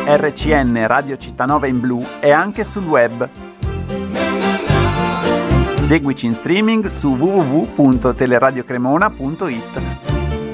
RCN Radio Cittànova in blu e anche sul web. Seguici in streaming su www.teleradiocremona.it.